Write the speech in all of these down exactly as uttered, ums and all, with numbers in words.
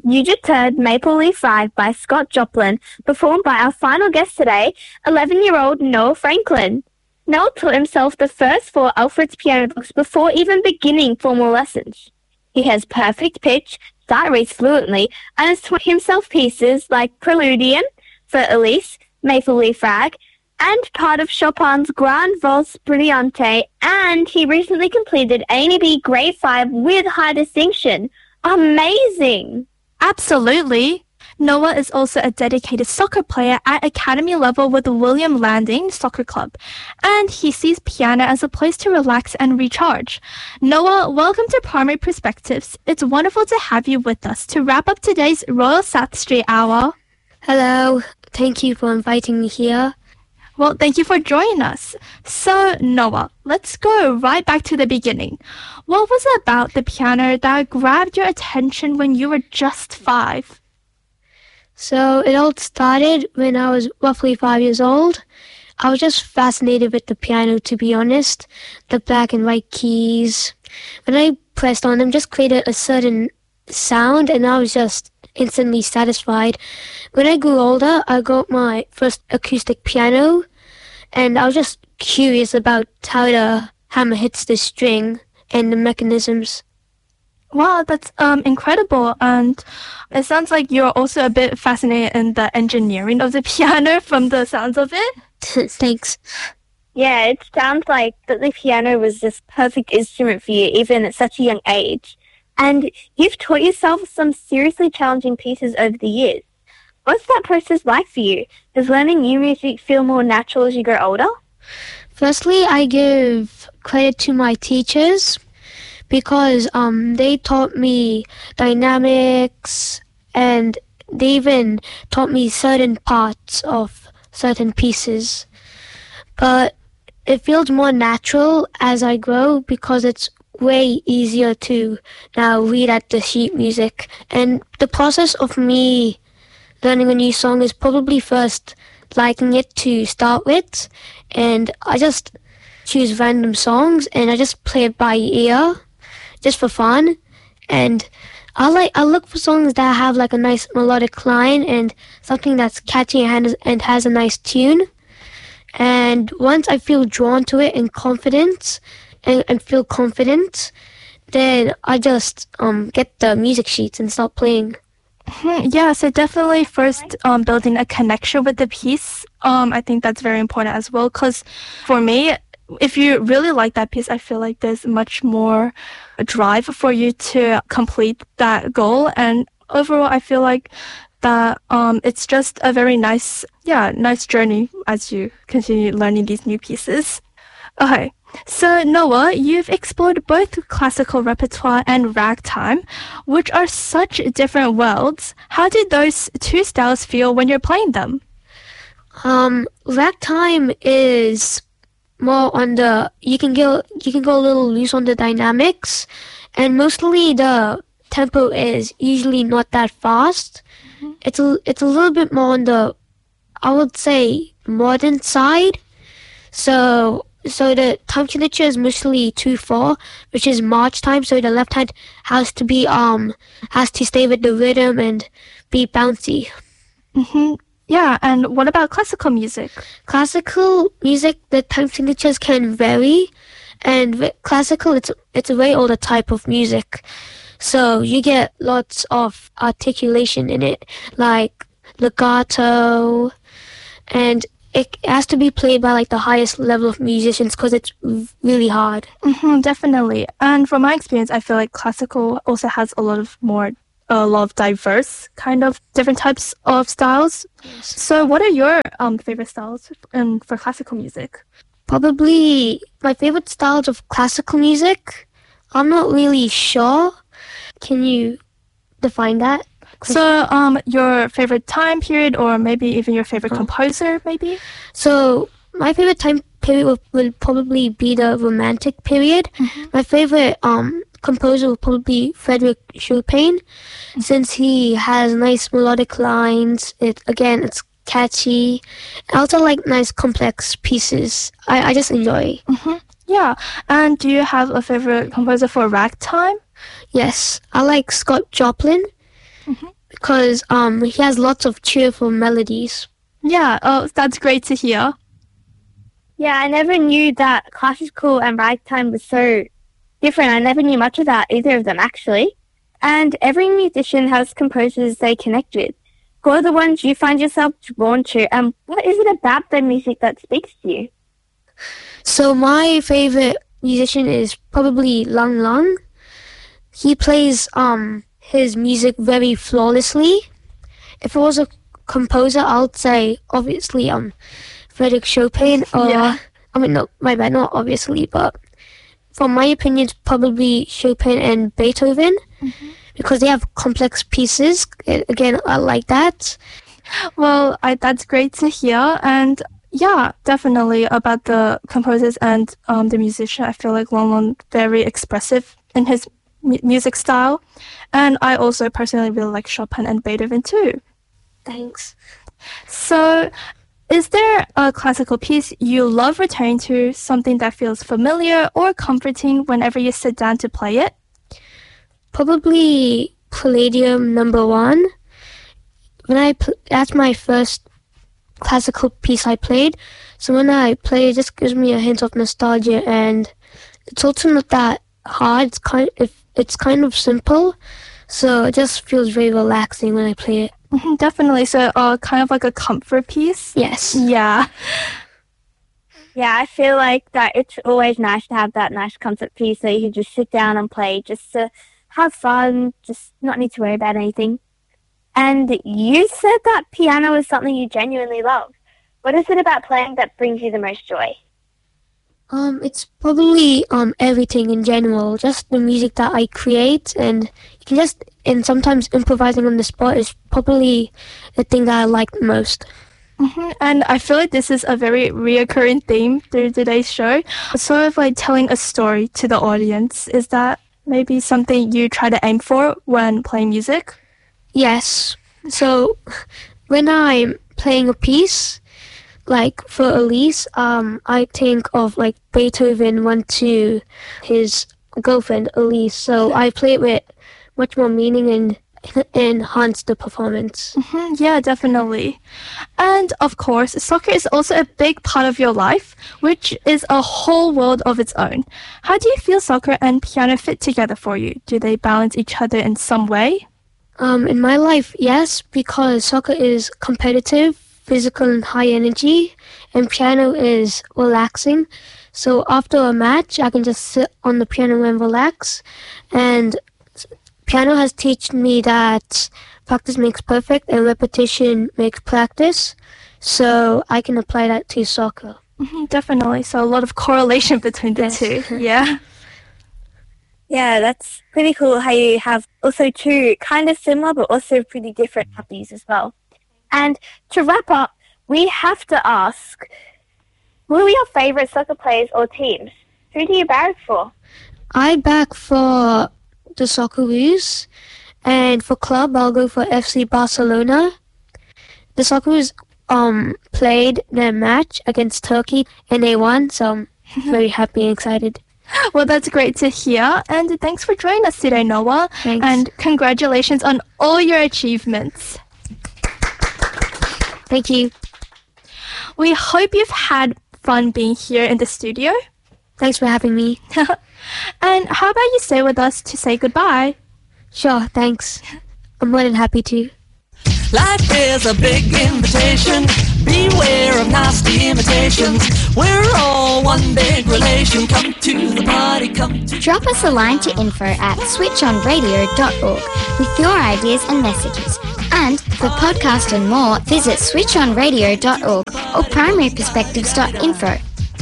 You just heard Maple Leaf Rag by Scott Joplin, performed by our final guest today, eleven-year-old Noah Franklin. Noah taught himself the first four Alfred's piano books before even beginning formal lessons. He has perfect pitch, sight reads fluently, and has taught himself pieces like Preludium for Elise, Maple Leaf Rag, and part of Chopin's Grand Valse Brillante, and he recently completed A and B Grade five with high distinction. Amazing! Absolutely. Noah is also a dedicated soccer player at academy level with the William Landing Soccer Club, and he sees piano as a place to relax and recharge. Noah, welcome to Primary Perspectives. It's wonderful to have you with us to wrap up today's Royal South Street Hour. Hello, thank you for inviting me here. Well, thank you for joining us. So, Noah, let's go right back to the beginning. What was it about the piano that grabbed your attention when you were just five? So, it all started when I was roughly five years old. I was just fascinated with the piano, to be honest. The black and white keys. When I pressed on them, just created a certain sound, and I was just instantly satisfied. When I grew older, I got my first acoustic piano, and I was just curious about how the hammer hits the string and the mechanisms. Wow, that's um incredible. And it sounds like you're also a bit fascinated in the engineering of the piano from the sounds of it. Thanks. Yeah, it sounds like that the piano was this perfect instrument for you, even at such a young age. And you've taught yourself some seriously challenging pieces over the years. What's that process like for you? Does learning new music feel more natural as you grow older? Firstly, I give credit to my teachers because um they taught me dynamics, and they even taught me certain parts of certain pieces. But it feels more natural as I grow because it's way easier to now read at the sheet music. And the process of me learning a new song is probably first liking it to start with, and I just choose random songs and I just play it by ear just for fun. And I like I look for songs that have like a nice melodic line and something that's catchy and, and has a nice tune. And once I feel drawn to it and confident and, and feel confident, then I just um get the music sheets and start playing. Yeah, so definitely first um, building a connection with the piece. Um, I think that's very important as well, because for me, if you really like that piece, I feel like there's much more drive for you to complete that goal. And overall, I feel like that um, it's just a very nice, yeah, nice journey as you continue learning these new pieces. Okay. So, Noah, you've explored both classical repertoire and ragtime, which are such different worlds. How do those two styles feel when you're playing them? Um, ragtime is more on the, you can go, you can go a little loose on the dynamics, and mostly the tempo is usually not that fast. Mm-hmm. It's a, it's a little bit more on the, I would say, modern side. So, So the time signature is mostly two four, which is march time. So the left hand has to be um has to stay with the rhythm and be bouncy. Mm-hmm. Yeah, and what about classical music? Classical music, the time signatures can vary, and with classical it's it's a very older type of music. So you get lots of articulation in it, like legato, and it has to be played by like the highest level of musicians because it's really hard. Mm-hmm, definitely. And from my experience, I feel like classical also has a lot of more, a lot of diverse kind of different types of styles. Yes. So what are your um favorite styles um, for classical music? Probably my favorite styles of classical music. I'm not really sure. Can you define that? So, um, your favorite time period, or maybe even your favorite Oh. composer, maybe? So, my favorite time period will, will probably be the Romantic period. Mm-hmm. My favorite um composer will probably be Frederick Chopin, mm-hmm. since he has nice melodic lines. It again, it's catchy. I also like nice complex pieces. I, I just enjoy. Mm-hmm. Yeah. And do you have a favorite composer for ragtime? Yes, I like Scott Joplin. Mm-hmm. because um he has lots of cheerful melodies. Yeah, oh, that's great to hear. Yeah, I never knew that classical and ragtime was so different. I never knew much about either of them, actually. And every musician has composers they connect with. Who are the ones you find yourself drawn to, and what is it about their music that speaks to you? So my favorite musician is probably Lang Lang. He plays um his music very flawlessly. If it was a composer, I would say obviously um Frédéric Chopin or Yeah. I mean no, my bad, not obviously, but from my opinion, it's probably Chopin and Beethoven because they have complex pieces. A- Again, I like that. Well, I, that's great to hear. And yeah, definitely about the composers and um, the musician. I feel like Long Long very expressive in his mu- music style. And I also personally really like Chopin and Beethoven too. Thanks. So, is there a classical piece you love returning to, something that feels familiar or comforting whenever you sit down to play it? Probably Palladium number one. When I pl- that's my first classical piece I played. So when I play, it just gives me a hint of nostalgia, and it's also not that hard. It's kind of, it's kind of simple, so it just feels very relaxing when I play it. Mhm, definitely. So, uh, kind of like a comfort piece. Yes. Yeah. Yeah, I feel like that it's always nice to have that nice comfort piece that you can just sit down and play, just to have fun, just not need to worry about anything. And you said that piano is something you genuinely love. What is it about playing that brings you the most joy? Um, it's probably um everything in general, just the music that I create, and you can just and sometimes improvising on the spot is probably the thing that I like the most. hmm And I feel like this is a very reoccurring theme through today's show. Sort of like telling a story to the audience. Is that maybe something you try to aim for when playing music? Yes. So when I'm playing a piece, like for Elise, um, I think of like Beethoven went to his girlfriend Elise, so I play it with much more meaning and enhance the performance. Hmm yeah, definitely. And of course, soccer is also a big part of your life, which is a whole world of its own. How do you feel soccer and piano fit together for you? Do they balance each other in some way? Um, in my life, yes, because soccer is competitive, physical, and high energy, and piano is relaxing. So after a match, I can just sit on the piano and relax. And s- piano has taught me that practice makes perfect and repetition makes practice. So I can apply that to soccer. Hmm definitely. So a lot of correlation between the Yes. two. Yeah. Yeah, that's pretty cool how you have also two kind of similar but also pretty different hobbies as well. And to wrap up, we have to ask, who are your favourite soccer players or teams? Who do you barrack for? I back for the Socceroos, and for club, I'll go for F C Barcelona. The Socceroos um played their match against Turkey and they won, so I'm very happy and excited. Well, that's great to hear. And thanks for joining us today, Noah. Thanks. And congratulations on all your achievements. Thank you. We hope you've had fun being here in the studio. Thanks for having me. And how about you stay with us to say goodbye? Sure, thanks. I'm more than happy to. Life is a big invitation. Beware of nasty imitations. We're all one big relation. Come to the party, come to... Drop us a line to info at switch on radio dot org with your ideas and messages. And for podcast and more, visit switch on radio dot org or primary perspectives dot info.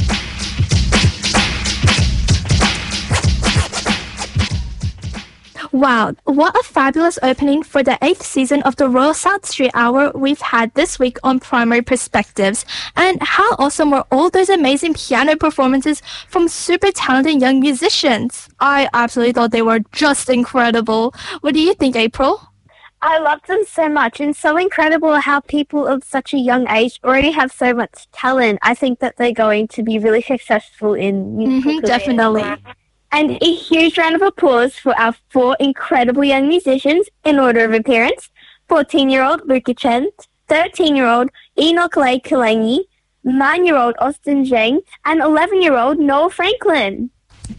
Wow, what a fabulous opening for the eighth season of the Royal South Street Hour we've had this week on Primary Perspectives. And how awesome were all those amazing piano performances from super talented young musicians? I absolutely thought they were just incredible. What do you think, April? I loved them so much, and so incredible how people of such a young age already have so much talent. I think that they're going to be really successful in musical Mhm, careers. definitely. And a huge round of applause for our four incredible young musicians in order of appearance. fourteen-year-old Luca Chen, thirteen-year-old Enoch Lay Kalangi, nine-year-old Austin Zhang, and eleven-year-old Noah Franklin.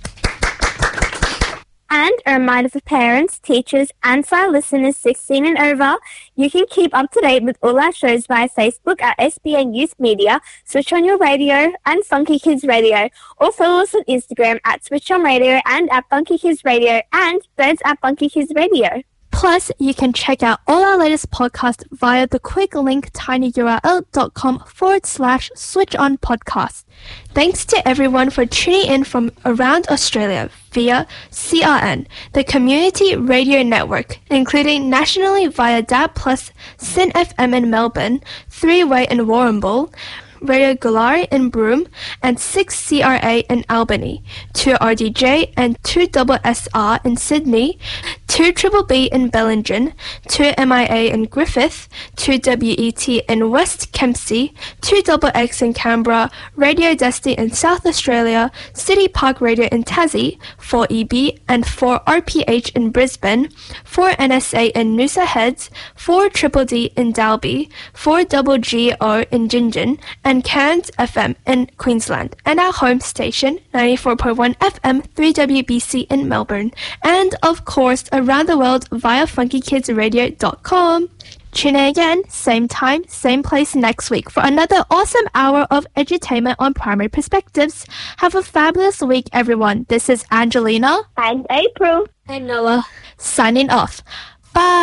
And a reminder for parents, teachers, and for our listeners sixteen and over, you can keep up to date with all our shows via Facebook at S B N Youth Media, Switch On Your Radio, and Funky Kids Radio, or follow us on Instagram at Switch On Radio and at Funky Kids Radio and Threads at Funky Kids Radio. Plus, you can check out all our latest podcasts via the quick link tinyurl.com forward slash switch on podcast. Thanks to everyone for tuning in from around Australia via C R N, the community radio network, including nationally via D A B plus, Sin F M in Melbourne, three way in Warrnambool, Radio Galari in Broome, and six C R A in Albany, two R D J and two S S R in Sydney, two B B B in Bellingen, two M I A in Griffith, two W E T in West Kempsey, two X X in Canberra, Radio Dusty in South Australia, City Park Radio in Tassie, four E B and four R P H in Brisbane, four N S A in Noosa Heads, four Triple D in Dalby, four G G O in Gingin, and Cairns F M in Queensland, and our home station, ninety-four point one F M, three W B C in Melbourne, and of course around the world via funky kids radio dot com. Tune in again, same time, same place next week for another awesome hour of edutainment on Primary Perspectives. Have a fabulous week, everyone. This is Angelina And April. And Noah. signing off. Bye!